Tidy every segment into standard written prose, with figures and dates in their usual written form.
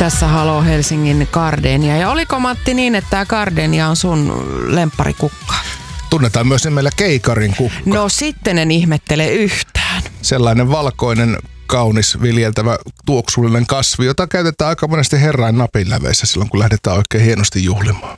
Tässä Halo Helsingin Gardenia. Ja oliko Matti niin, että tämä Gardenia on sun lempparikukka? Tunnetaan myös nimellä keikarin kukka. No sitten en ihmettele yhtään. Sellainen valkoinen, kaunis, viljeltävä, tuoksullinen kasvi, jota käytetään aika monesti herrain napinläveissä silloin, kun lähdetään oikein hienosti juhlimaan.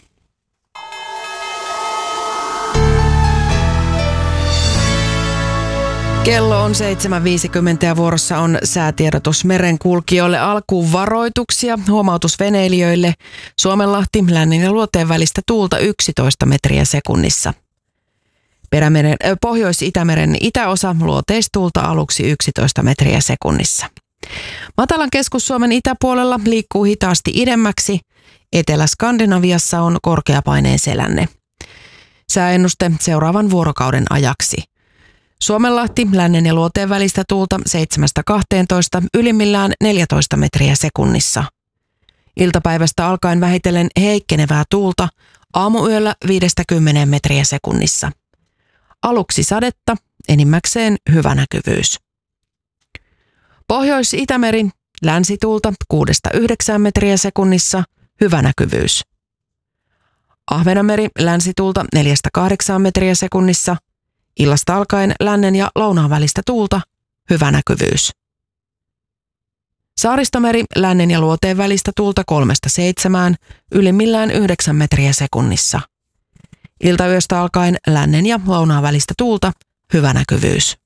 Kello on 7.50 ja vuorossa on säätiedotus merenkulkijoille. Alkuun varoituksia, huomautus veneilijöille. Suomenlahti, lännen ja luoteen välistä tuulta 11 metriä sekunnissa. Pohjois-Itämeren itäosa, luoteistuulta aluksi 11 metriä sekunnissa. Matalan Keski-Suomen itäpuolella liikkuu hitaasti idemmäksi. Etelä-Skandinaviassa on korkeapaineen selänne. Sääennuste seuraavan vuorokauden ajaksi. Suomenlahti, lännen ja luoteen välistä tuulta 7-12, ylimmillään 14 metriä sekunnissa. Iltapäivästä alkaen vähitellen heikkenevää tuulta, aamuyöllä 5-10 metriä sekunnissa. Aluksi sadetta, enimmäkseen hyvä näkyvyys. Pohjois-Itämeri, länsituulta 6-9 metriä sekunnissa, hyvä näkyvyys. Ahvenanmeri, länsituulta 4-8 metriä sekunnissa, illasta alkaen lännen ja lounaan välistä tuulta, hyvä näkyvyys. Saaristomeri, lännen ja luoteen välistä tuulta 3-7, ylimmillään 9 metriä sekunnissa. Iltayöstä alkaen lännen ja lounaan välistä tuulta, hyvä näkyvyys.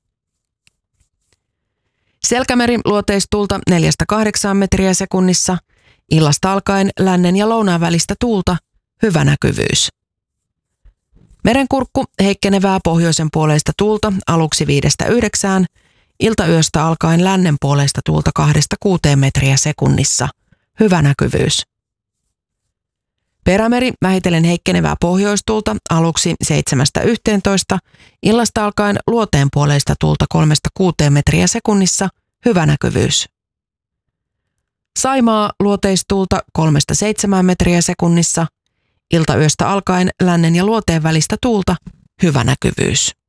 Selkämeri, luoteistuulta 4-8 metriä sekunnissa, illasta alkaen lännen ja lounaan välistä tuulta, hyvä näkyvyys. Merenkurkku, heikkenevää pohjoisen puoleista tuulta aluksi 5-9, iltayöstä alkaen lännen puoleista tuulta 2-6 metriä sekunnissa, hyvä näkyvyys. Perämeri, vähitellen heikkenevää pohjoistuulta aluksi 7-11, illasta alkaen luoteen puoleista tuulta 3-6 metriä sekunnissa, hyvä näkyvyys. Saimaa, luoteistuulta 3-7 metriä sekunnissa, iltayöstä alkaen lännen ja luoteen välistä tuulta, hyvä näkyvyys.